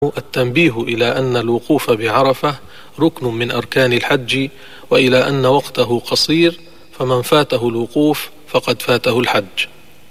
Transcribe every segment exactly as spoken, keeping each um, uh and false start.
التنبيه إلى أن الوقوف بعرفة ركن من أركان الحج، وإلى أن وقته قصير، فمن فاته الوقوف فقد فاته الحج.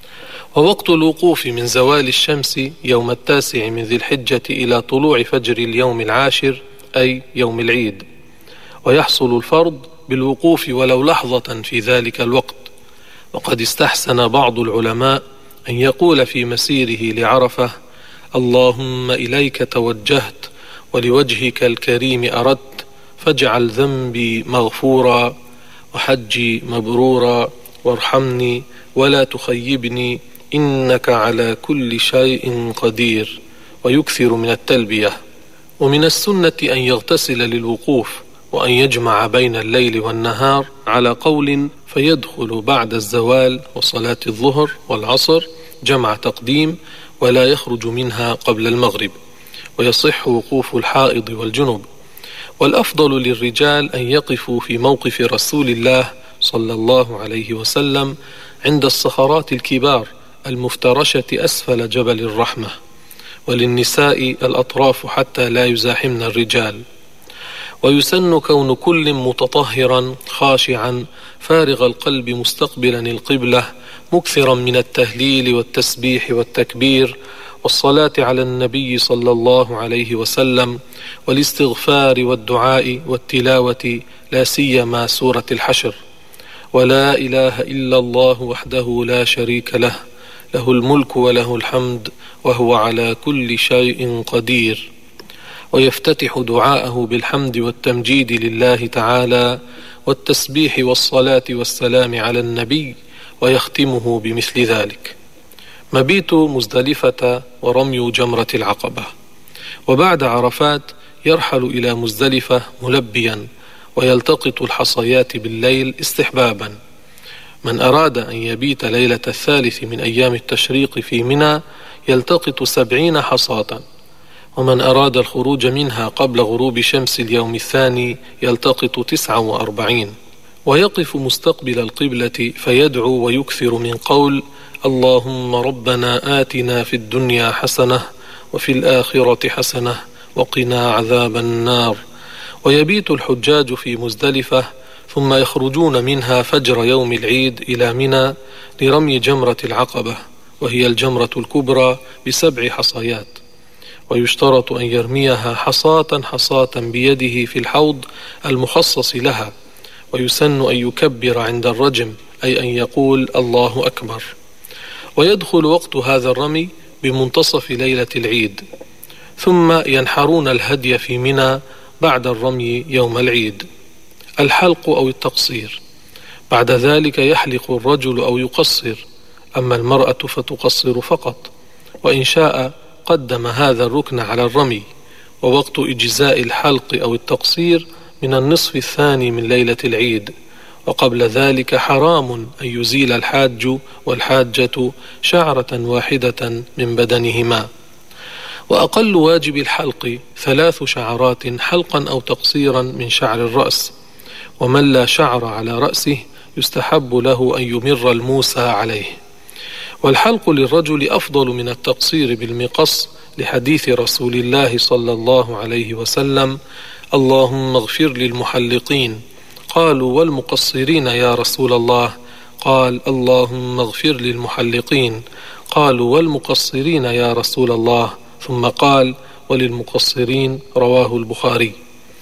ووقت الوقوف من زوال الشمس يوم التاسع من ذي الحجة إلى طلوع فجر اليوم العاشر، أي يوم العيد، ويحصل الفرض بالوقوف ولو لحظة في ذلك الوقت. وقد استحسن بعض العلماء أن يقول في مسيره لعرفة: اللهم إليك توجهت ولوجهك الكريم أردت، فاجعل ذنبي مغفورا وحجي مبرورا وارحمني ولا تخيبني إنك على كل شيء قدير، ويكثر من التلبية. ومن السنة أن يغتسل للوقوف، وأن يجمع بين الليل والنهار على قول، فيدخل بعد الزوال وصلاة الظهر والعصر جمع تقديم، ولا يخرج منها قبل المغرب، ويصح وقوف الحائض والجنب. والأفضل للرجال أن يقفوا في موقف رسول الله صلى الله عليه وسلم عند الصخرات الكبار المفترشة أسفل جبل الرحمة، وللنساء الأطراف حتى لا يزاحمن الرجال. ويسن كون كل متطهرا خاشعا فارغ القلب مستقبلا القبلة، مكثرا من التهليل والتسبيح والتكبير والصلاة على النبي صلى الله عليه وسلم، والاستغفار والدعاء والتلاوة، لا سيما سورة الحشر: ولا إله إلا الله وحده لا شريك له، له الملك وله الحمد وهو على كل شيء قدير. ويفتتح دعاءه بالحمد والتمجيد لله تعالى والتسبيح والصلاة والسلام على النبي، ويختمه بمثل ذلك. مبيت مزدلفة ورمي جمرة العقبة. وبعد عرفات يرحل إلى مزدلفة ملبيا، ويلتقط الحصيات بالليل استحبابا. من أراد أن يبيت ليلة الثالث من أيام التشريق في منى يلتقط سبعين حصاة، ومن أراد الخروج منها قبل غروب شمس اليوم الثاني يلتقط تسعة وأربعين. ويقف مستقبل القبلة فيدعو ويكثر من قول: اللهم ربنا آتنا في الدنيا حسنة وفي الآخرة حسنة وقنا عذاب النار. ويبيت الحجاج في مزدلفة، ثم يخرجون منها فجر يوم العيد إلى منى لرمي جمرة العقبة، وهي الجمرة الكبرى بسبع حصيات. ويشترط أن يرميها حصاة حصاة بيده في الحوض المخصص لها، ويسن أن يكبر عند الرجم، أي أن يقول الله أكبر. ويدخل وقت هذا الرمي بمنتصف ليلة العيد، ثم ينحرون الهدي في منى بعد الرمي يوم العيد. الحلق أو التقصير: بعد ذلك يحلق الرجل أو يقصر، أما المرأة فتقصر فقط، وإن شاء قدم هذا الركن على الرمي. ووقت إجزاء الحلق أو التقصير من النصف الثاني من ليلة العيد، وقبل ذلك حرام أن يزيل الحاج والحاجة شعرة واحدة من بدنهما. وأقل واجب الحلق ثلاث شعرات حلقا أو تقصيرا من شعر الرأس، ومن لا شعر على رأسه يستحب له أن يمر الموسى عليه. والحلق للرجل أفضل من التقصير بالمقص، لحديث رسول الله صلى الله عليه وسلم: اللهم اغفر للمحلقين. قالوا: والمقصرين يا رسول الله؟ قال: اللهم اغفر للمحلقين. قالوا: والمقصرين يا رسول الله؟ ثم قال: وللمقصرين. رواه البخاري.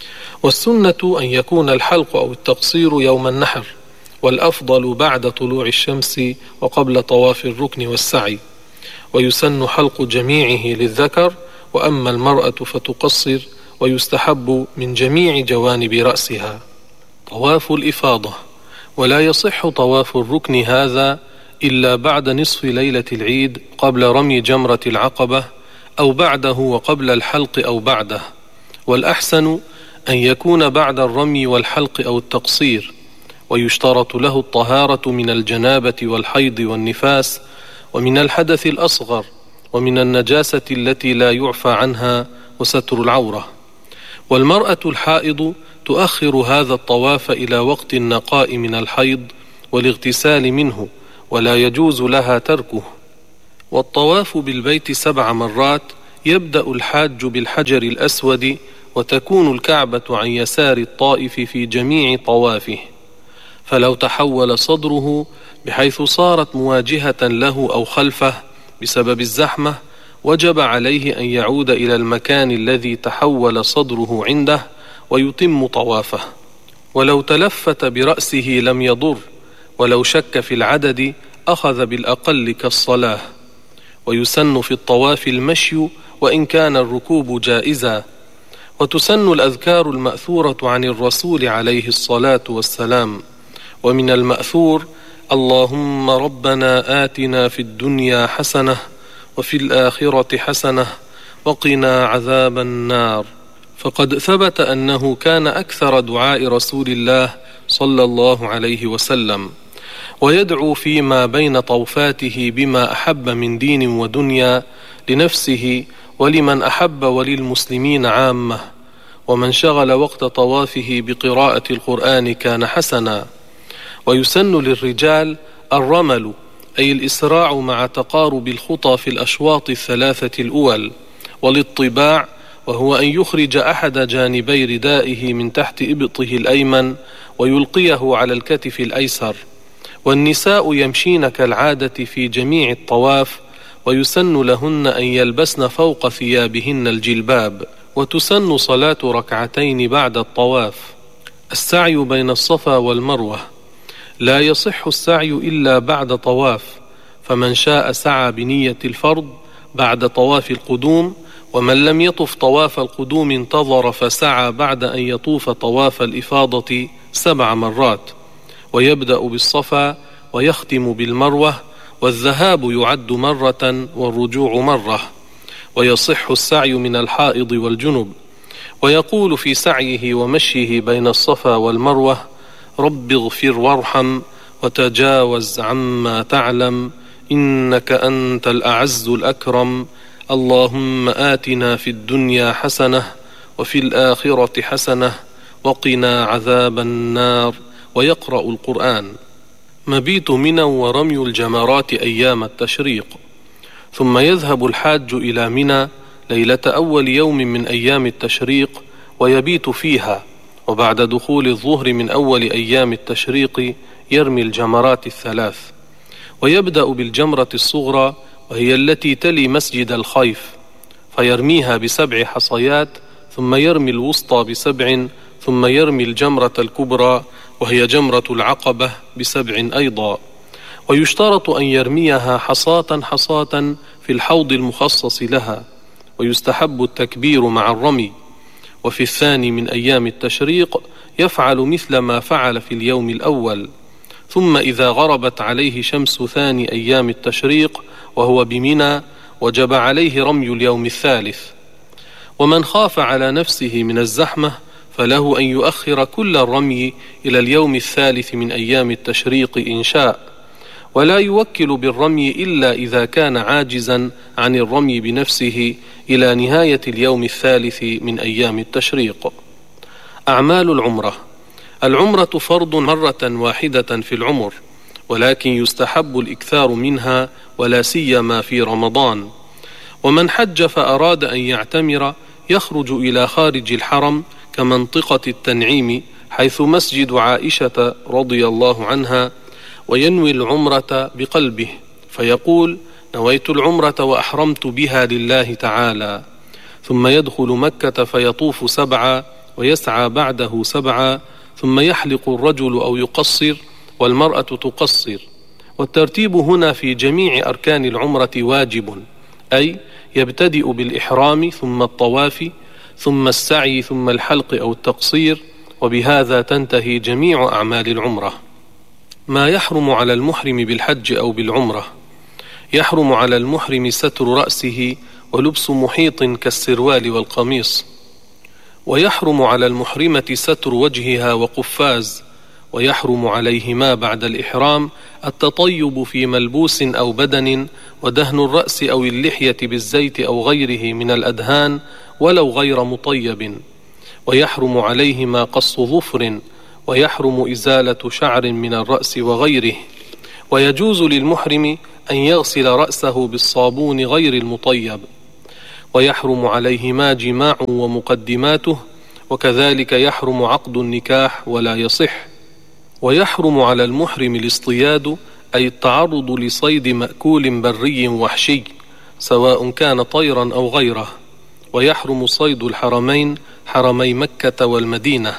والسنة أن يكون الحلق أو التقصير يوم النحر، والأفضل بعد طلوع الشمس وقبل طواف الركن والسعي. ويسن حلق جميعه للذكر، وأما المرأة فتقصر، ويستحب من جميع جوانب رأسها. طواف الإفاضة: ولا يصح طواف الركن هذا إلا بعد نصف ليلة العيد قبل رمي جمرة العقبة، أو بعده وقبل الحلق أو بعده. والأحسن أن يكون بعد الرمي والحلق أو التقصير. ويشترط له الطهارة من الجنابة والحيض والنفاس، ومن الحدث الأصغر، ومن النجاسة التي لا يعفى عنها، وستر العورة. والمرأة الحائض تؤخر هذا الطواف إلى وقت النقاء من الحيض والاغتسال منه، ولا يجوز لها تركه. والطواف بالبيت سبع مرات يبدأ الحاج بالحجر الأسود، وتكون الكعبة عن يسار الطائف في جميع طوافه، فلو تحول صدره بحيث صارت مواجهة له أو خلفه بسبب الزحمة وجب عليه أن يعود إلى المكان الذي تحول صدره عنده ويتم طوافه. ولو تلفت برأسه لم يضر، ولو شك في العدد أخذ بالأقل كالصلاة. ويسن في الطواف المشي وإن كان الركوب جائزا. وتسن الأذكار المأثورة عن الرسول عليه الصلاة والسلام. ومن المأثور: اللهم ربنا آتنا في الدنيا حسنة وفي الآخرة حسنة وقنا عذاب النار. فقد ثبت أنه كان أكثر دعاء رسول الله صلى الله عليه وسلم، ويدعو فيما بين طوفاته بما أحب من دين ودنيا لنفسه ولمن أحب وللمسلمين عامة. ومن شغل وقت طوافه بقراءة القرآن كان حسنا. ويسن للرجال الرمل، أي الإسراع مع تقارب الخطى في الأشواط الثلاثة الأول، والاطباع وهو أن يخرج أحد جانبي ردائه من تحت إبطه الأيمن ويلقيه على الكتف الأيسر. والنساء يمشين كالعادة في جميع الطواف، ويسن لهن أن يلبسن فوق ثيابهن الجلباب. وتسن صلاة ركعتين بعد الطواف. السعي بين الصفا والمروة، لا يصح السعي إلا بعد طواف، فمن شاء سعى بنية الفرض بعد طواف القدوم، ومن لم يطف طواف القدوم انتظر فسعى بعد أن يطوف طواف الإفاضة سبع مرات، ويبدأ بالصفا ويختم بالمروة، والذهاب يعد مرة والرجوع مرة. ويصح السعي من الحائض والجنب. ويقول في سعيه ومشيه بين الصفا والمروة: رب اغفر وارحم وتجاوز عما تعلم إنك أنت الأعز الأكرم، اللهم آتنا في الدنيا حسنة وفي الآخرة حسنة وقنا عذاب النار. ويقرأ القرآن. مبيت منى ورمي الجمرات أيام التشريق. ثم يذهب الحاج إلى منى ليلة أول يوم من أيام التشريق ويبيت فيها، وبعد دخول الظهر من أول أيام التشريق يرمي الجمرات الثلاث. ويبدأ بالجمرة الصغرى وهي التي تلي مسجد الخيف، فيرميها بسبع حصيات، ثم يرمي الوسطى بسبع، ثم يرمي الجمرة الكبرى وهي جمرة العقبة بسبع أيضا. ويشترط أن يرميها حصاة حصاة في الحوض المخصص لها، ويستحب التكبير مع الرمي. وفي الثاني من أيام التشريق يفعل مثل ما فعل في اليوم الأول. ثم إذا غربت عليه شمس ثاني أيام التشريق وهو بمنى وجب عليه رمي اليوم الثالث. ومن خاف على نفسه من الزحمة فله أن يؤخر كل الرمي إلى اليوم الثالث من أيام التشريق إن شاء، ولا يوكل بالرمي إلا إذا كان عاجزا عن الرمي بنفسه إلى نهاية اليوم الثالث من أيام التشريق. أعمال العمرة. العمرة فرض مرة واحدة في العمر، ولكن يستحب الإكثار منها ولا سيما في رمضان. ومن حج فأراد أن يعتمر يخرج إلى خارج الحرم كمنطقة التنعيم حيث مسجد عائشة رضي الله عنها، وينوي العمرة بقلبه فيقول: نويت العمرة وأحرمت بها لله تعالى. ثم يدخل مكة فيطوف سبعا ويسعى بعده سبعا، ثم يحلق الرجل أو يقصر والمرأة تقصر. والترتيب هنا في جميع أركان العمرة واجب، أي يبتدئ بالإحرام ثم الطواف ثم السعي ثم الحلق أو التقصير، وبهذا تنتهي جميع أعمال العمرة. ما يحرم على المحرم بالحج أو بالعمرة: يحرم على المحرم ستر رأسه ولبس محيط كالسروال والقميص، ويحرم على المحرمة ستر وجهها وقفاز، ويحرم عليهما بعد الإحرام التطيب في ملبوس أو بدن، ودهن الرأس أو اللحية بالزيت أو غيره من الأدهان ولو غير مطيب، ويحرم عليهما قص ظفر، ويحرم إزالة شعر من الرأس وغيره. ويجوز للمحرم أن يغسل رأسه بالصابون غير المطيب. ويحرم عليهما جماع ومقدماته، وكذلك يحرم عقد النكاح ولا يصح. ويحرم على المحرم الاصطياد، أي التعرض لصيد مأكول بري وحشي سواء كان طيرا أو غيره. ويحرم صيد الحرمين، حرمي مكة والمدينة،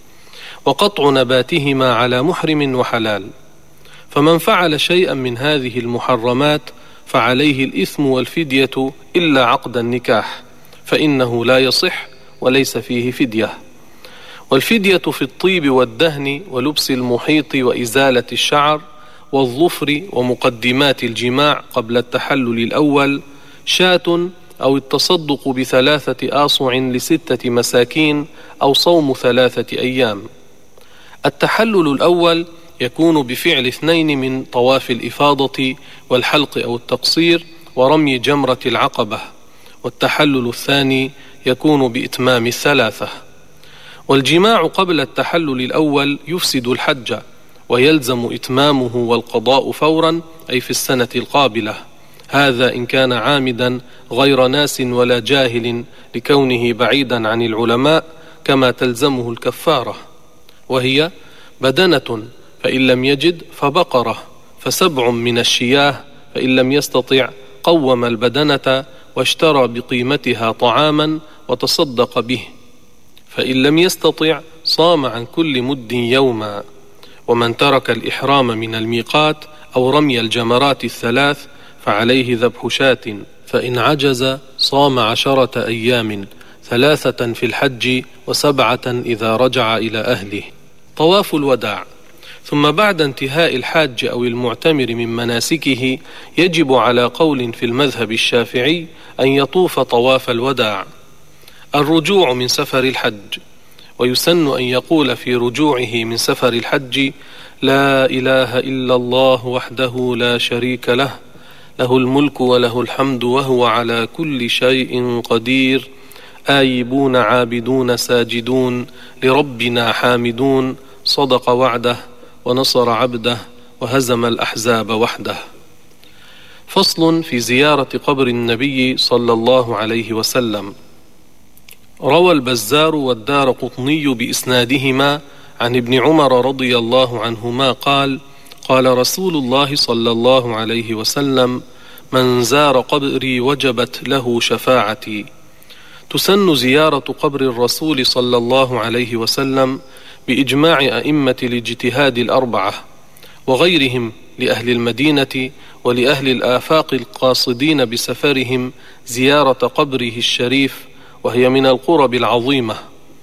وقطع نباتهما على محرم وحلال. فمن فعل شيئا من هذه المحرمات فعليه الإثم والفدية إلا عقد النكاح، فإنه لا يصح وليس فيه فدية. والفدية في الطيب والدهن ولبس المحيط وإزالة الشعر والظفر ومقدمات الجماع قبل التحلل الأول شاة، أو التصدق بثلاثة آصع لستة مساكين، أو صوم ثلاثة أيام. التحلل الأول يكون بفعل اثنين من طواف الإفاضة والحلق أو التقصير ورمي جمرة العقبة، والتحلل الثاني يكون بإتمام الثلاثة. والجماع قبل التحلل الأول يفسد الحج، ويلزم إتمامه والقضاء فورا، أي في السنة القابلة. هذا إن كان عامدا غير ناس ولا جاهل لكونه بعيدا عن العلماء، كما تلزمه الكفارة، وهي بدنة، فإن لم يجد فبقرة، فسبع من الشياه، فإن لم يستطع قوم البدنة واشترى بقيمتها طعاما وتصدق به، فإن لم يستطع صام عن كل مد يوما. ومن ترك الإحرام من الميقات أو رمي الجمرات الثلاث فعليه ذبح شاة، فإن عجز صام عشرة أيام، ثلاثة في الحج وسبعة إذا رجع إلى أهله. طواف الوداع. ثم بعد انتهاء الحاج أو المعتمر من مناسكه يجب على قول في المذهب الشافعي أن يطوف طواف الوداع. الرجوع من سفر الحج، ويسن أن يقول في رجوعه من سفر الحج: لا إله إلا الله وحده لا شريك له، له الملك وله الحمد وهو على كل شيء قدير، آيبون عابدون ساجدون لربنا حامدون، صدق وعده ونصر عبده وهزم الأحزاب وحده. فصل في زيارة قبر النبي صلى الله عليه وسلم. روى البزار والدارقطني بإسنادهما عن ابن عمر رضي الله عنهما قال: قال رسول الله صلى الله عليه وسلم: من زار قبري وجبت له شفاعتي. تسن زيارة قبر الرسول صلى الله عليه وسلم بإجماع أئمة الاجتهاد الأربعة وغيرهم لأهل المدينة ولأهل الآفاق القاصدين بسفرهم زيارة قبره الشريف، وهي من القرب العظيمة.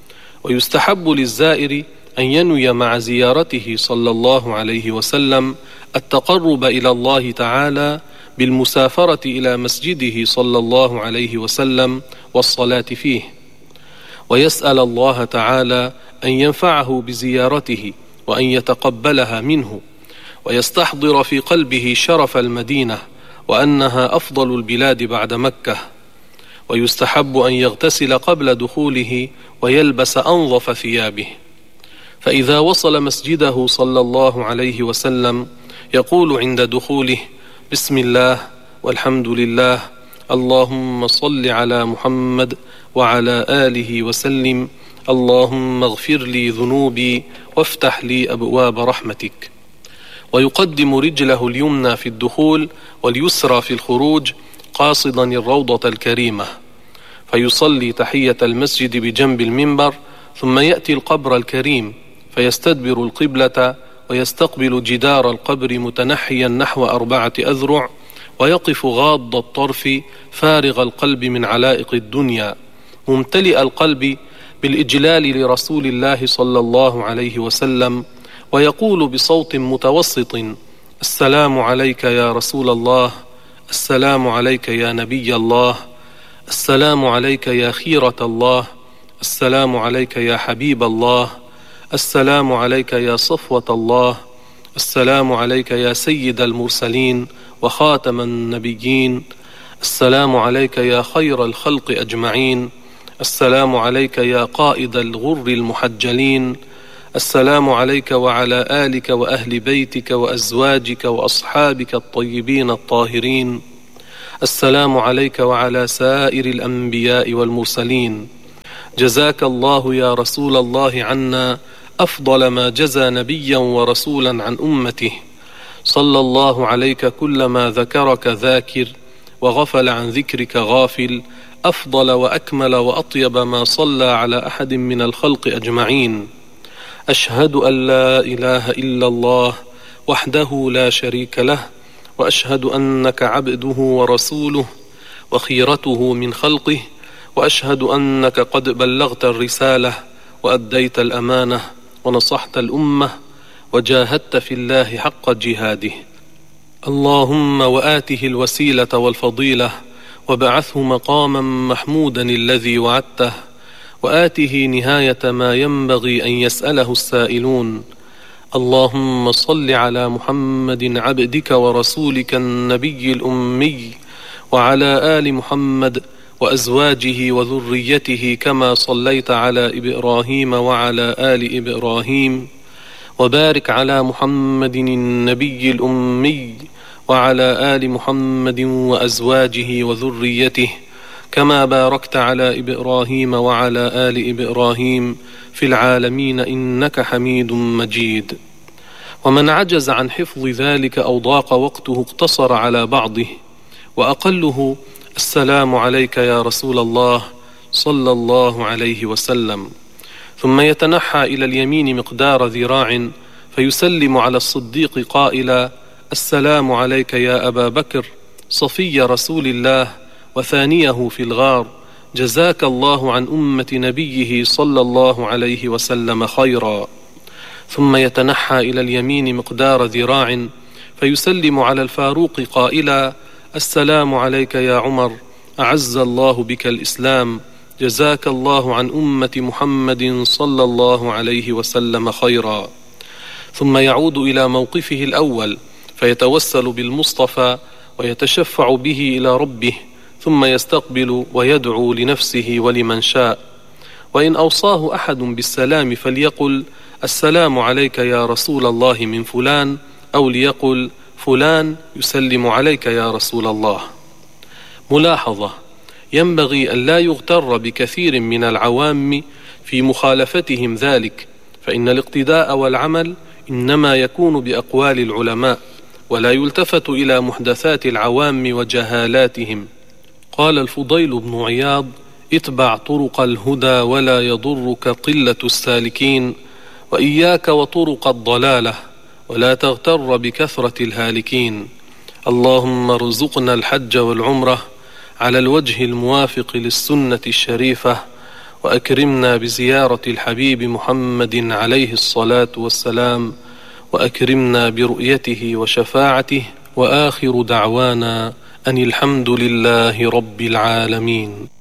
ويستحب للزائر أن ينوي مع زيارته صلى الله عليه وسلم التقرب إلى الله تعالى بالمسافرة إلى مسجده صلى الله عليه وسلم والصلاة فيه، ويسأل الله تعالى أن ينفعه بزيارته وأن يتقبلها منه، ويستحضر في قلبه شرف المدينة وأنها أفضل البلاد بعد مكة. ويستحب أن يغتسل قبل دخوله ويلبس أنظف ثيابه. فإذا وصل مسجده صلى الله عليه وسلم يقول عند دخوله: بسم الله والحمد لله، اللهم صل على محمد وعلى آله وسلم، اللهم اغفر لي ذنوبي وافتح لي أبواب رحمتك. ويقدم رجله اليمنى في الدخول واليسرى في الخروج قاصدا الروضة الكريمة، فيصلي تحية المسجد بجنب المنبر، ثم يأتي القبر الكريم فيستدبر القبلة ويستقبل جدار القبر متنحيا نحو أربعة أذرع، ويقف غاض الطرف فارغ القلب من علائق الدنيا، ممتلئ القلب بالإجلال لرسول الله صلى الله عليه وسلم، ويقول بصوت متوسط: السلام عليك يا رسول الله، السلام عليك يا نبي الله، السلام عليك يا خيرة الله، السلام عليك يا حبيب الله، السلام عليك يا صفوة الله، السلام عليك يا سيد المرسلين وخاتم النبيين، السلام عليك يا خير الخلق أجمعين، السلام عليك يا قائد الغر المحجلين، السلام عليك وعلى آلك وأهل بيتك وأزواجك وأصحابك الطيبين الطاهرين، السلام عليك وعلى سائر الأنبياء والمرسلين. جزاك الله يا رسول الله عنا أفضل ما جزى نبيا ورسولا عن أمته. صلى الله عليك كلما ذكرك ذاكر وغفل عن ذكرك غافل، أفضل وأكمل وأطيب ما صلى على أحد من الخلق أجمعين. أشهد أن لا إله إلا الله وحده لا شريك له، وأشهد أنك عبده ورسوله وخيرته من خلقه، وأشهد أنك قد بلغت الرسالة وأديت الأمانة ونصحت الأمة وجاهدت في الله حق جهاده. اللهم وآته الوسيلة والفضيلة وبعثه مقاما محمودا الذي وعدته، وآته نهاية ما ينبغي أن يسأله السائلون. اللهم صل على محمد عبدك ورسولك النبي الأمي، وعلى آل محمد وأزواجه وذريته كما صليت على إبراهيم وعلى آل إبراهيم، وبارك على محمد النبي الأمي وعلى آل محمد وأزواجه وذريته كما باركت على إبراهيم وعلى آل إبراهيم في العالمين إنك حميد مجيد. ومن عجز عن حفظ ذلك أو ضاق وقته اقتصر على بعضه، وأقله السلام عليك يا رسول الله صلى الله عليه وسلم، ثم يتنحى إلى اليمين مقدار ذراع فيسلم على الصديق قائلا: السلام عليك يا أبا بكر صفي رسول الله وثانيه في الغار، جزاك الله عن أمة نبيه صلى الله عليه وسلم خيرا. ثم يتنحى إلى اليمين مقدار ذراع فيسلم على الفاروق قائلا: السلام عليك يا عمر أعز الله بك الإسلام، جزاك الله عن أمة محمد صلى الله عليه وسلم خيرا. ثم يعود إلى موقفه الأول فيتوسل بالمصطفى ويتشفع به إلى ربه، ثم يستقبل ويدعو لنفسه ولمن شاء. وإن أوصاه أحد بالسلام فليقل: السلام عليك يا رسول الله من فلان، أو ليقل: فلان يسلم عليك يا رسول الله. ملاحظة: ينبغي أن لا يغتر بكثير من العوام في مخالفتهم ذلك، فإن الاقتداء والعمل إنما يكون بأقوال العلماء، ولا يلتفت إلى محدثات العوام وجهالاتهم. قال الفضيل بن عياض: اتبع طرق الهدى ولا يضرك قلة السالكين، وإياك وطرق الضلالة ولا تغتر بكثرة الهالكين. اللهم ارزقنا الحج والعمرة على الوجه الموافق للسنة الشريفة، وأكرمنا بزيارة الحبيب محمد عليه الصلاة والسلام، وأكرمنا برؤيته وشفاعته، وآخر دعوانا أن الحمد لله رب العالمين.